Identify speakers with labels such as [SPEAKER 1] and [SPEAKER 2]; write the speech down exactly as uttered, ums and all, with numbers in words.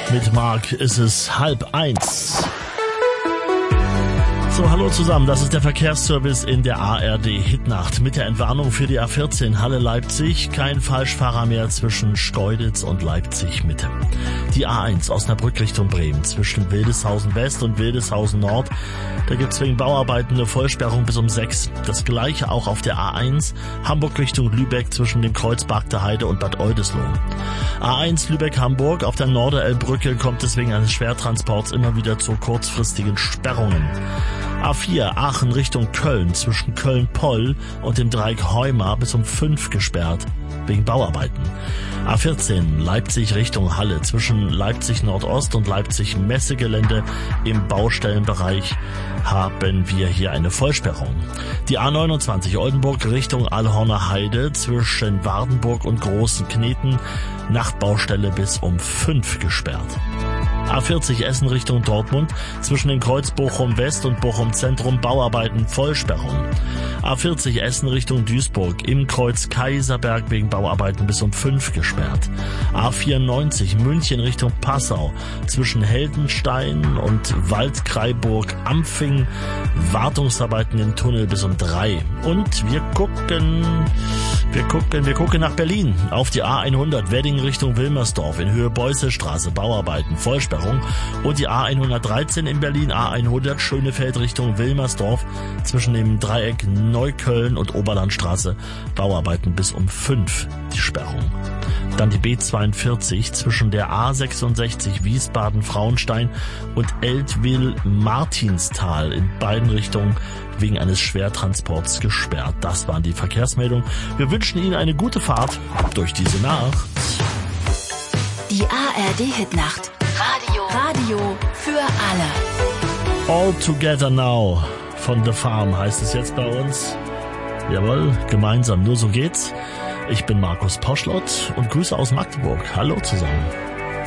[SPEAKER 1] Mit Marc ist es halb eins. So, hallo zusammen, das ist der Verkehrsservice in der A R D Hitnacht mit der Entwarnung für die A vierzehn Halle-Leipzig. Kein Falschfahrer mehr zwischen Schkeuditz und Leipzig-Mitte. Die A eins Osnabrück Richtung Bremen zwischen Wildeshausen West und Wildeshausen Nord. Da gibt es wegen Bauarbeiten eine Vollsperrung bis um sechs. Das gleiche auch auf der A eins Hamburg Richtung Lübeck zwischen dem Kreuz Barkter Heide und Bad Oldesloe. A eins Lübeck-Hamburg auf der Norderelbbrücke kommt es wegen eines Schwertransports immer wieder zu kurzfristigen Sperrungen. A vier Aachen Richtung Köln zwischen Köln-Poll und dem Dreieck Heumar bis um fünf gesperrt wegen Bauarbeiten. A vierzehn Leipzig Richtung Halle zwischen Leipzig Nordost und Leipzig Messegelände im Baustellenbereich haben wir hier eine Vollsperrung. Die A neunundzwanzig Oldenburg Richtung Allhorner Heide zwischen Wardenburg und Großen Kneten Nachtbaustelle bis um fünf gesperrt. A vierzig Essen Richtung Dortmund zwischen dem Kreuz Bochum West und Bochum Zentrum Bauarbeiten Vollsperrung. A vierzig Essen Richtung Duisburg im Kreuz Kaiserberg wegen Bauarbeiten bis um fünf gesperrt. A vierundneunzig München Richtung Passau zwischen Heldenstein und Waldkraiburg-Ampfing Wartungsarbeiten im Tunnel bis um drei. Und wir gucken, wir gucken, wir gucken nach Berlin auf die A hundert Wedding Richtung Wilmersdorf in Höhe Beusselstraße Bauarbeiten Vollsperrung. Und die A hundertdreizehn in Berlin, A hundert Schönefeld Richtung Wilmersdorf zwischen dem Dreieck Neukölln und Oberlandstraße Bauarbeiten bis um fünf die Sperrung. Dann die B zweiundvierzig zwischen der A sechsundsechzig Wiesbaden-Frauenstein und Eltville-Martinstal in beiden Richtungen wegen eines Schwertransports gesperrt. Das waren die Verkehrsmeldungen. Wir wünschen Ihnen eine gute Fahrt durch diese Nacht.
[SPEAKER 2] Die A R D Hitnacht. Radio. Radio für alle.
[SPEAKER 1] All Together Now von The Farm heißt es jetzt bei uns. Jawohl, gemeinsam, nur so geht's. Ich bin Markus Poschlott und Grüße aus Magdeburg. Hallo zusammen.